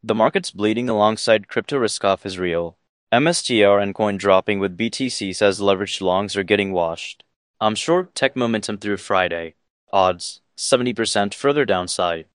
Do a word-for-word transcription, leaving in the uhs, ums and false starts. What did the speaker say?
The market's bleeding alongside crypto risk-off is real. M S T R and coin dropping with B T C says leveraged longs are getting washed. I'm short tech momentum through Friday. Odds, seventy percent further downside.